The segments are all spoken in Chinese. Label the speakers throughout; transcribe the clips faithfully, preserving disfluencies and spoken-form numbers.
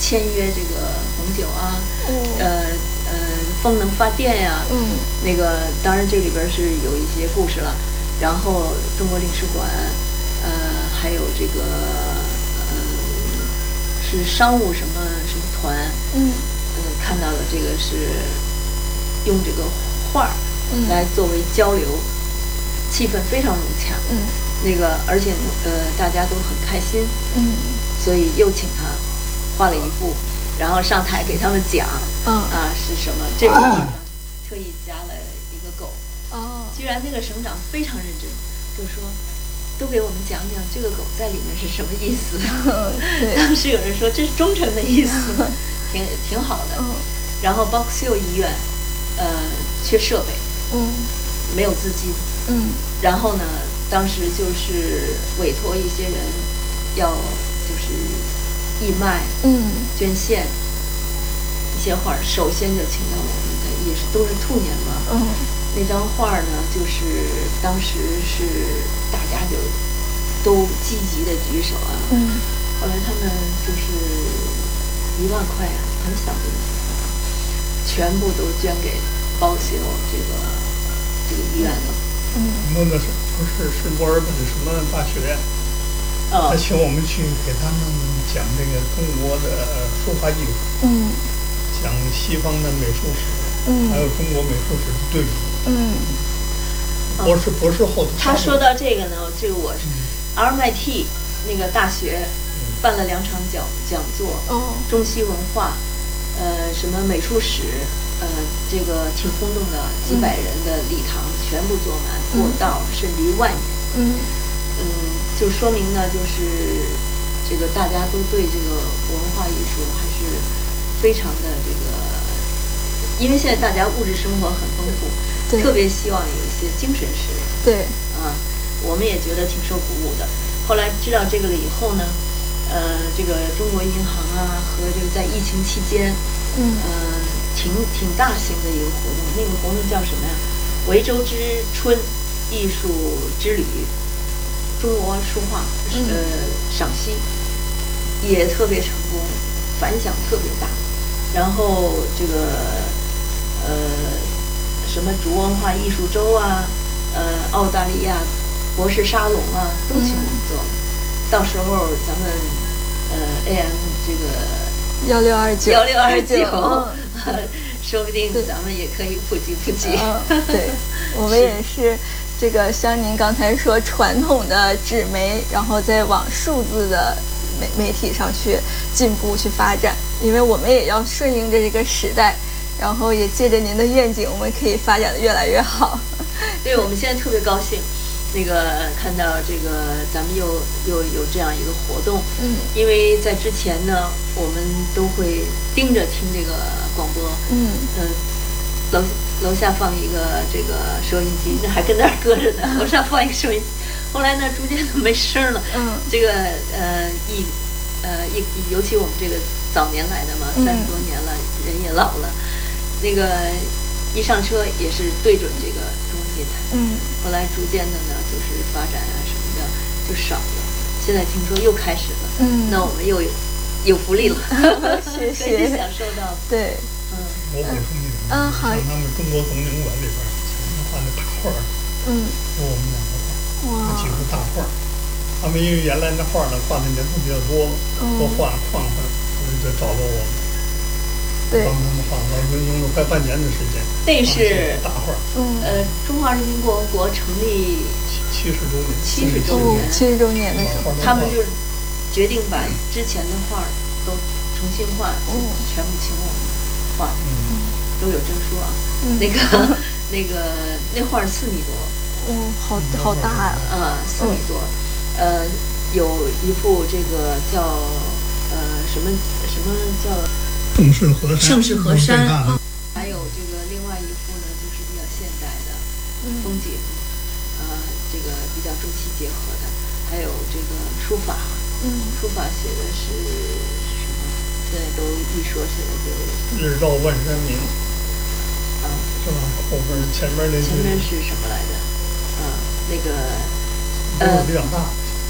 Speaker 1: 签约这个红酒啊，哦、呃呃风能发电呀、啊，
Speaker 2: 嗯，
Speaker 1: 那个当然这里边是有一些故事了。然后中国领事馆，呃，还有这个呃是商务什么什么团，
Speaker 2: 嗯，
Speaker 1: 呃看到的这个是用这个画来作为交流，嗯、气氛非常融洽。
Speaker 2: 嗯，
Speaker 1: 那个而且呃大家都很开心。
Speaker 2: 嗯，
Speaker 1: 所以又请他画了一幅，然后上台给他们讲。
Speaker 2: 嗯、
Speaker 1: 啊是什么？这个地方特意加了一个狗。
Speaker 2: 哦，
Speaker 1: 居然那个省长非常认真。就说，都给我们讲讲这个狗在里面是什么意思。当时有人说这是忠诚的意思，挺挺好的。
Speaker 2: 嗯、
Speaker 1: 然后包括秀医院，呃，缺设备，
Speaker 2: 嗯，
Speaker 1: 没有资金，
Speaker 2: 嗯，
Speaker 1: 然后呢，当时就是委托一些人要就是义卖，
Speaker 2: 嗯，
Speaker 1: 捐献一些画，首先就请到我们的，也是都是兔年嘛，
Speaker 2: 嗯。
Speaker 1: 那张画呢，就是当时是大家就都积极的举手啊。
Speaker 2: 嗯。
Speaker 1: 后来他们就是一万块啊，很小的一笔，全部都捐给包修这个这个医院了。
Speaker 2: 嗯。
Speaker 3: 那个是不是是墨尔本什么大学院？
Speaker 1: 哦。
Speaker 3: 他请我们去给他们讲这个中国的书画艺术。
Speaker 2: 嗯。
Speaker 3: 讲西方的美术史。
Speaker 2: 嗯。
Speaker 3: 还有中国美术史的对比。
Speaker 2: 嗯，
Speaker 3: 博士博士后的。
Speaker 1: 他说到这个呢，这个我是 R M I T 那个大学办了两场讲讲座，
Speaker 2: 哦，
Speaker 1: 中西文化，呃，什么美术史，呃，这个挺轰动的，几百人的礼堂全部坐满，过道甚至于外面，
Speaker 2: 嗯
Speaker 1: 嗯，就说明呢，就是这个大家都对这个文化艺术还是非常的这个，因为现在大家物质生活很丰富。特别希望有一些精神食粮。
Speaker 2: 对，
Speaker 1: 啊，我们也觉得挺受鼓舞的。后来知道这个了以后呢，呃，这个中国银行啊和这个在疫情期间，
Speaker 2: 嗯，
Speaker 1: 呃，挺挺大型的一个活动。那个活动叫什么呀？维州之春艺术之旅，中国书画呃赏析，也特别成功，反响特别大。然后这个呃。什么竹文化艺术周啊，呃，澳大利亚博士沙龙啊，都请我们做了。嗯、到时候咱们呃 A M 这个
Speaker 2: 幺六二九
Speaker 1: 幺六二九，说不定咱们也可以普及普及。
Speaker 2: 嗯、对，我们也是这个像您刚才说传统的纸媒，然后再往数字的媒媒体上去进步去发展，因为我们也要顺应着这个时代。然后也借着您的愿景，我们可以发展的越来越好。
Speaker 1: 对，我们现在特别高兴，那个看到这个咱们又又有这样一个活动。
Speaker 2: 嗯，
Speaker 1: 因为在之前呢，我们都会盯着听这个广播。
Speaker 2: 嗯
Speaker 1: 嗯、呃，楼楼下放一个这个收音机，那还跟那儿搁着呢。楼上放一个收音机，后来呢，逐渐都没声了。
Speaker 2: 嗯，
Speaker 1: 这个呃一呃一尤其我们这个早年来的嘛，三十多年了，嗯、人也老了。那个一上车也是对准这个中文电台，
Speaker 2: 嗯，
Speaker 1: 后来逐渐的呢，就是发展啊什么的就少了，现在听说又开始了，
Speaker 2: 嗯，
Speaker 1: 那我们又有有福利了，
Speaker 2: 谢谢，
Speaker 1: 可以享受到，
Speaker 2: 对，
Speaker 3: 嗯，我补充一点，
Speaker 2: 嗯，好，
Speaker 3: 他们中国总领馆里边前面画的大画，
Speaker 2: 嗯，
Speaker 3: 有我们两个画，
Speaker 2: 哇，
Speaker 3: 几幅大画，他们因为原来那画呢画的年头比较多，多换换换，所以就找到我们。
Speaker 2: 对，
Speaker 3: 帮他们画了，用了快半年的时间。
Speaker 1: 那是
Speaker 3: 大画，
Speaker 1: 嗯，呃，中华人民共和国成立
Speaker 3: 七十周年，
Speaker 1: 七十周年，
Speaker 2: 七十周年的时候，
Speaker 1: 他们就决定把之前的画都重新画，
Speaker 2: 哦，
Speaker 1: 全部请我们画，
Speaker 3: 嗯，
Speaker 1: 都有证书啊。
Speaker 2: 嗯、
Speaker 1: 那个那个那画四米多，
Speaker 2: 哦，好好大啊！
Speaker 1: 啊，四米多，呃，有一幅这个叫呃什么什么叫。
Speaker 3: 盛世河山，
Speaker 1: 盛世河山，嗯、还有这个另外一幅呢，就是比较现代的风景，嗯、呃，这个比较中西结合的，还有这个书法，
Speaker 2: 嗯，
Speaker 1: 书法写的是什么？现在都一说起来就
Speaker 3: 日照万山明，
Speaker 1: 啊，
Speaker 3: 是吧？后边前面那
Speaker 1: 前面是什么来着？啊，那个
Speaker 3: 呃比较大，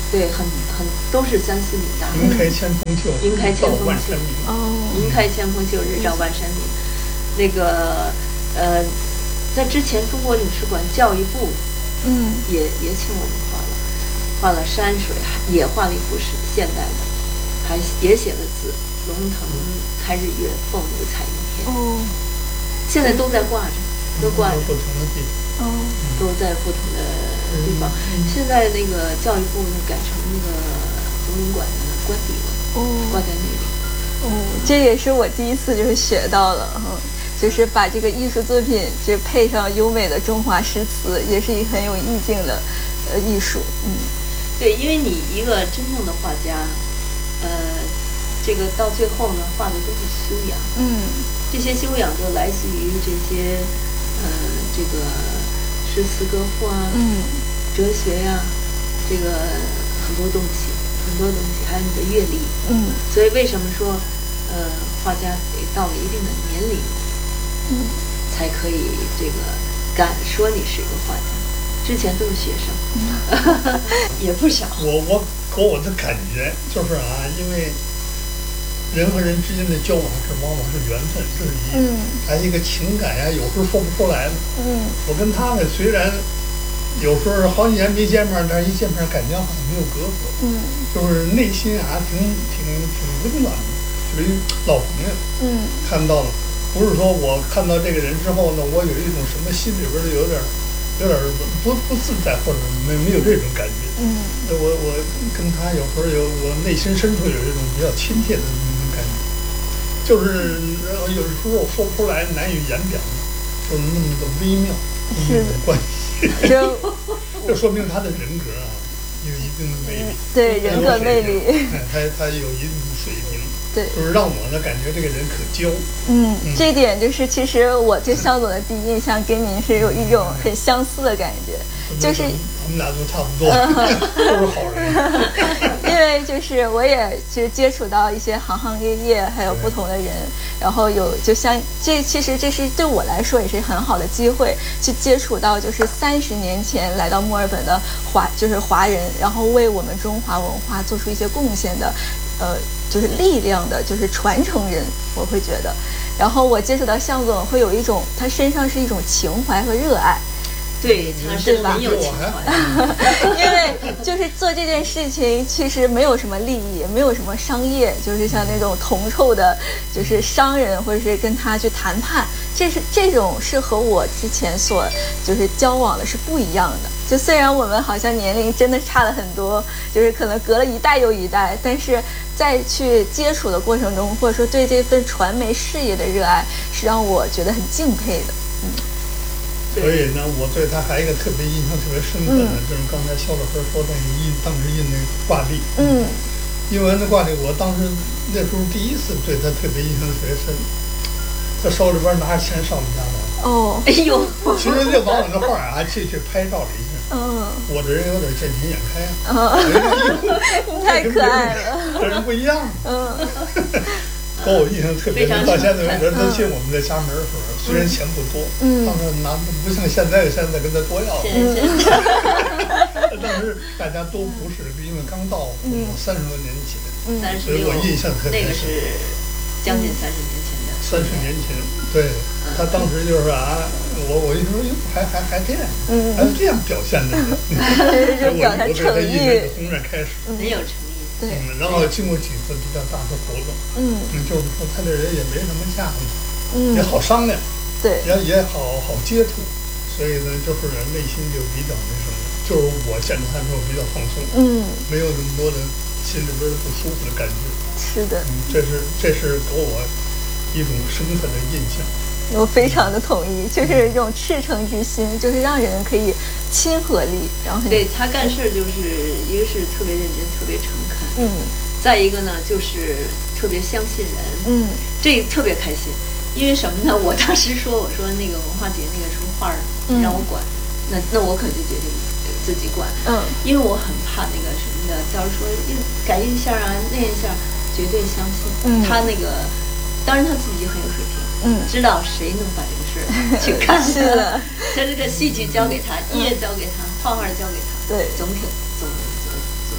Speaker 1: 对，很很都是三四米大。
Speaker 3: 云开千峰秀，
Speaker 1: 云开千峰秀，
Speaker 2: 哦，
Speaker 1: 云开千峰秀，日照万山明。那个呃，在之前中国领事馆教育部，
Speaker 2: 嗯，
Speaker 1: 也也请我们画了，画了山水，也画了一幅是现代的，还也写了字，龙腾开日月，凤舞彩云天。
Speaker 2: 哦，
Speaker 1: 现在都在挂着，都挂着，
Speaker 3: 不同的地方，
Speaker 2: 哦，
Speaker 1: 都在不同的地方。现在那个教育部呢改成那个总领馆的官邸了，
Speaker 2: 哦，
Speaker 1: 挂在那里。
Speaker 2: 哦，这也是我第一次就是学到了哈。就是把这个艺术作品就配上优美的中华诗词，也是一很有意境的呃艺术。嗯，
Speaker 1: 对，因为你一个真正的画家，呃，这个到最后呢，画的都是修养。
Speaker 2: 嗯，
Speaker 1: 这些修养都来自于这些呃这个诗词歌赋啊，
Speaker 2: 嗯，
Speaker 1: 哲学呀、啊，这个很多东西，很多东西，还有你的阅历。
Speaker 2: 嗯，
Speaker 1: 所以为什么说呃画家得到了一定的年龄？
Speaker 2: 嗯，
Speaker 1: 才可以这个敢说你是一个画家，之前都是学生，嗯、也不少。
Speaker 3: 我我给我的感觉就是啊，因为人和人之间的交往是往往是缘分，这是一，
Speaker 2: 嗯，
Speaker 3: 还有一个情感呀，有时候说不出来的。
Speaker 2: 嗯，
Speaker 3: 我跟他们虽然有时候好几年没见面，但是一见面感觉好像没有隔阂，
Speaker 2: 嗯，
Speaker 3: 就是内心啊挺挺挺温暖的，属于老朋友。
Speaker 2: 嗯，
Speaker 3: 看到了。不是说我看到这个人之后呢，我有一种什么心里边的有点有点不不自在，或者没没有这种感觉。
Speaker 2: 嗯，
Speaker 3: 我我跟他有时候有我内心深处有一种比较亲切的那种感觉，就是有时候我说不出来，难以言表的，就是那么的微妙，那种关系。
Speaker 2: 这
Speaker 3: 这说明他的人格啊有一定的魅力。
Speaker 2: 对，人格魅力。
Speaker 3: 他他有一定水平。
Speaker 2: 对，
Speaker 3: 就是让我呢感觉这个人可交。
Speaker 2: 嗯，嗯这点就是其实我对向总的第一印象跟您是有一种很相似的感觉，
Speaker 3: 嗯、
Speaker 2: 就是
Speaker 3: 我们俩都差不多，嗯、都是好人。
Speaker 2: 因为就是我也其实接触到一些行行业业，还有不同的人，然后有就像这其实这是对我来说也是很好的机会，去接触到就是三十年前来到墨尔本的华就是华人，然后为我们中华文化做出一些贡献的，呃。就是力量的，就是传承人，我会觉得。然后我接触到向总，会有一种他身上是一种情怀和热爱。
Speaker 1: 对，他是很有情怀。
Speaker 2: 因为就是做这件事情，其实没有什么利益，没有什么商业，就是像那种铜臭的，就是商人或者是跟他去谈判，这是这种是和我之前所就是交往的是不一样的。就虽然我们好像年龄真的差了很多，就是可能隔了一代又一代，但是在去接触的过程中，或者说对这份传媒事业的热爱，是让我觉得很敬佩的。嗯。
Speaker 3: 所以呢，我对他还有一个特别印象特别深刻的，嗯、就是刚才肖老师说那个印，当时印那个挂历，
Speaker 2: 嗯，
Speaker 3: 印完的挂历，我当时那时候第一次对他特别印象特别深。他手里边拿着钱上我们家来。
Speaker 2: 哦，
Speaker 1: 哎呦！
Speaker 3: 其实就往我这画啊，去去拍照了一下。嗯。我这人有点见钱眼开。
Speaker 2: 嗯。你太可爱了。
Speaker 3: 这人不一样。
Speaker 2: 嗯。
Speaker 3: 给我印象特别深，到现在为止，他进我们的家门的时候，虽然钱不多，嗯，当时拿不像现在，现在跟他多要。
Speaker 1: 嗯。
Speaker 3: 当时大家都不是，因为刚到，嗯，三十多年前，
Speaker 1: 嗯，
Speaker 3: 所以我印象特别深。
Speaker 1: 那个是将近三十年前的。
Speaker 3: 三十年前，对他当时就是啊，我我一说哟，还还还这样，嗯，还是这样表现的，
Speaker 2: 就表现诚意，
Speaker 3: 从这开始，
Speaker 1: 很有诚意，
Speaker 2: 对，
Speaker 3: 嗯，然后经过几次比较大的活动，嗯，就是说他这人也没什么架子，嗯，也好商量，
Speaker 2: 对，
Speaker 3: 也也好好接触，所以呢，就是内心就比较那什么，就是我见他之后比较放松，嗯，没有那么多的心里边不舒服的感觉，
Speaker 2: 是的，
Speaker 3: 嗯，这是这是给我一种深刻的印象。
Speaker 2: 我非常的同意，就是一种赤诚之心，就是让人可以亲和力，然后
Speaker 1: 对他干事就是一个是特别认真，特别诚恳，嗯，再一个呢就是特别相信人，嗯，这特别开心，因为什么呢？我当时说我说那个文化节那个什么画儿让我管，嗯、那那我可就决定自己管，嗯，因为我很怕那个什么的，到时候说改一下啊那一下，绝对相信，嗯，他那个。当然他自己很有水平，嗯，知道谁能把这个事儿去看，
Speaker 2: 是的，
Speaker 1: 他这个戏剧交给他，音乐交给他，画画交给他，
Speaker 2: 对，
Speaker 1: 总体总总总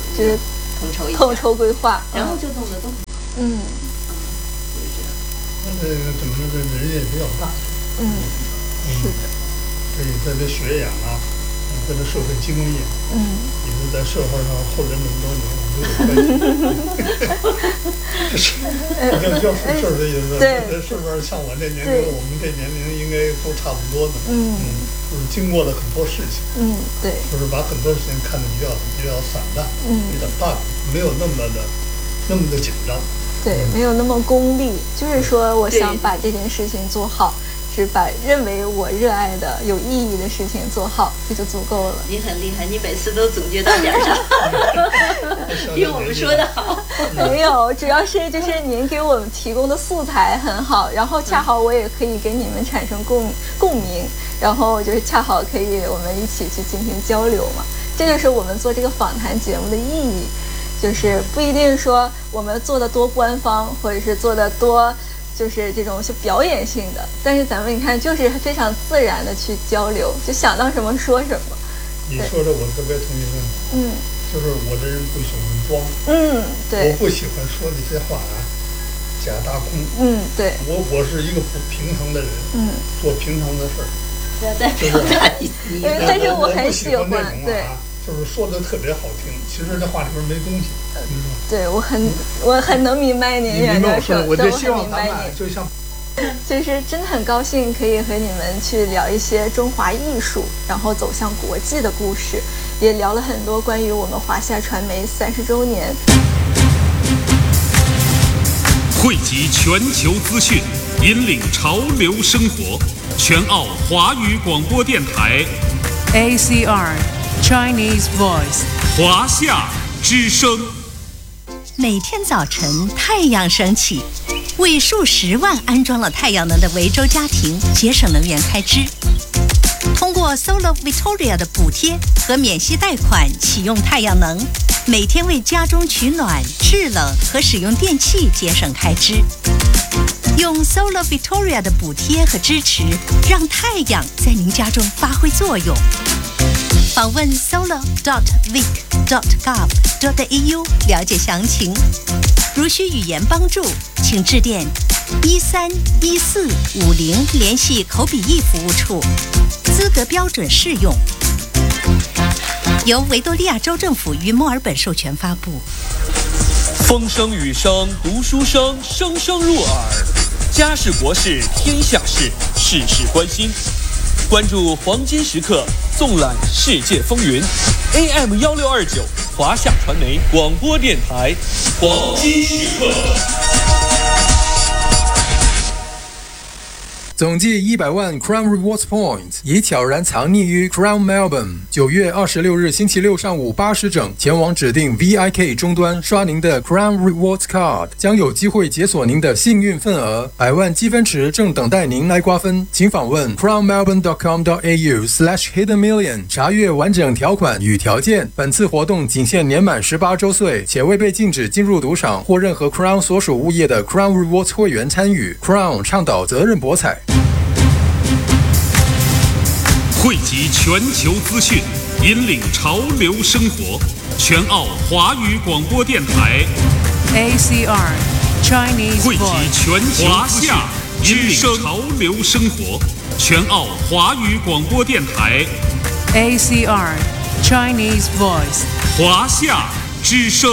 Speaker 2: 就是
Speaker 1: 统筹一下
Speaker 2: 统筹规划，
Speaker 1: 然后就弄得都很好。
Speaker 2: 嗯
Speaker 1: 嗯，就是这样。
Speaker 3: 他这个怎么说，这人也比较大。
Speaker 2: 嗯，是的。
Speaker 3: 所以在这学养啊，在这社会经历，
Speaker 2: 嗯，
Speaker 3: 也是在社会上混了那么多年，我都有关系。要要是事儿的意思，这是不是像我这年龄，我们这年龄应该都差不多的？嗯嗯，就是经过了很多事情。
Speaker 2: 嗯，对，
Speaker 3: 就是把很多事情看得比较比较散淡，
Speaker 2: 嗯，
Speaker 3: 比较淡，没有那么的那么的紧张。
Speaker 2: 对，没有那么功利，就是说我想把这件事情做好，是把认为我热爱的有意义的事情做好，这就足够了。
Speaker 1: 你很厉害，你每次都总结到点儿上，比我们说的好。
Speaker 2: 没有，主要是就是您给我们提供的素材很好，然后恰好我也可以给你们产生共共鸣，然后就是恰好可以我们一起去进行交流嘛。这就是我们做这个访谈节目的意义。就是不一定说我们做的多官方，或者是做的多就是这种是表演性的，但是咱们你看就是非常自然的去交流，就想到什么说什么。
Speaker 3: 你说的我特别同意问题，嗯，就是我这人不喜欢装，
Speaker 2: 嗯，对，
Speaker 3: 我不喜欢说这些话啊假大空，
Speaker 2: 嗯，对，
Speaker 3: 我我是一个不平常的人，嗯，做平常的事儿，
Speaker 1: 不要再表达你，
Speaker 2: 但是我很喜欢，对。
Speaker 3: 就是说的特别好听，其实这话里边没东西。嗯、
Speaker 2: 对我很我很能明白您袁教授，
Speaker 3: 我就希望咱们就像，
Speaker 2: 其实真的很高兴可以和你们去聊一些中华艺术，然后走向国际的故事，也聊了很多关于我们华夏传媒三十周年。
Speaker 4: 汇集全球资讯，引领潮流生活，全澳华语广播电台
Speaker 5: A C R。Chinese Voice，
Speaker 4: 华夏之声。
Speaker 6: 每天早晨太阳升起，为数十万安装了太阳能的维州家庭节省能源开支。通过 Solar Victoria 的补贴和免息贷款启用太阳能，每天为家中取暖、制冷和使用电器节省开支。用 Solar Victoria 的补贴和支持，让太阳在您家中发挥作用。访问 solar dot vic dot gov dot a u 了解详情。如需语言帮助，请致电一三一四五零联系口笔译服务处，资格标准适用。由维多利亚州政府与墨尔本授权发布。
Speaker 7: 风声雨声读书声，声声入耳。家事国事天下事，事事关心。关注黄金时刻，纵览世界风云。A M 幺六二九华夏传媒广播电台，黄金时刻。
Speaker 8: 总计一百万 Crown Rewards Points 已悄然藏匿于 Crown Melbourne。九月二十六日星期六上午八时整，前往指定 V I K 终端刷您的 Crown Rewards Card， 将有机会解锁您的幸运份额。百万积分池正等待您来瓜分，请访问 crown melbourne dot com dot a u slash hidden million 查阅完整条款与条件。本次活动仅限年满十八周岁且未被禁止进入赌场或任何 Crown 所属物业的 Crown Rewards 会员参与。Crown 倡导责任博彩。
Speaker 4: 汇集全球资讯，引领潮流生活，全澳华语广播电台
Speaker 5: A C R。Chinese
Speaker 4: 汇集全球资讯，引领潮流生活，全澳华语广播电台
Speaker 5: A C R。Chinese Voice，
Speaker 4: 华夏之声。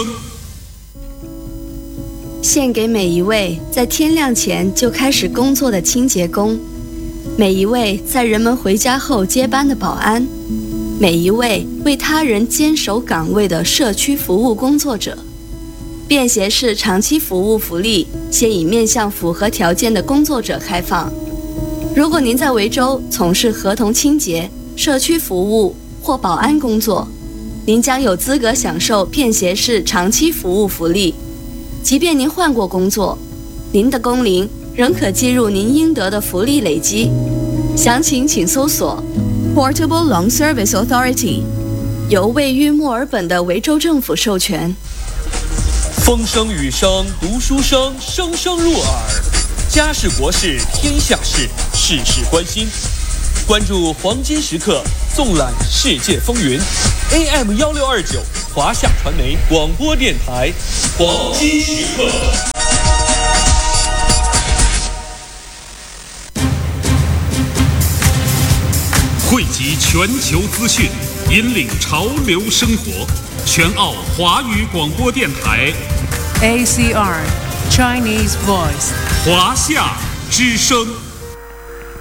Speaker 9: 献给每一位在天亮前就开始工作的清洁工，每一位在人们回家后接班的保安，每一位为他人坚守岗位的社区服务工作者。便携式长期服务福利现已面向符合条件的工作者开放。如果您在维州从事合同清洁、社区服务或保安工作，您将有资格享受便携式长期服务福利。即便您换过工作，您的工龄仍可计入您应得的福利累积。详情请搜索 Portable Long Service Authority， 由位于墨尔本的维州政府授权。
Speaker 7: 风声雨声读书声，声声入耳。家事国事天下事，事事关心。关注黄金时刻，纵览世界风云。 A M 幺六二九，华夏传媒广播电台，黄金时刻。
Speaker 4: 汇集全球资讯，引领潮流生活。全澳华语广播电台
Speaker 5: A C R Chinese Voice，
Speaker 4: 华夏之声。